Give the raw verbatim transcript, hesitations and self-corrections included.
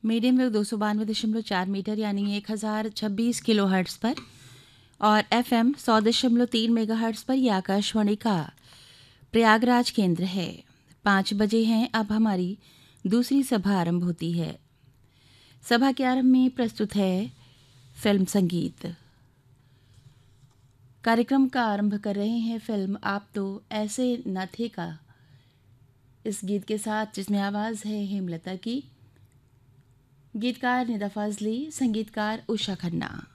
Medium wave दो सौ बानवे दशमलव चार मीटर यानी एक हज़ार छब्बीस किलो हर्ट्स पर और एफएम सौ दशमलव तीन मेगा हर्ट्स पर यह आकाशवाणी का प्रयागराज केंद्र है। पाँच बजे हैं, अब हमारी दूसरी सभा आरंभ होती है। सभा के आरंभ में प्रस्तुत है फिल्म संगीत। कार्यक्रम का आरंभ कर रहे हैं फिल्म आप तो ऐसे न थे का इस गीत के साथ, जिसमें आवाज़ है हेमलता की। गीतकार निदा फाजली, संगीतकार उषा खन्ना।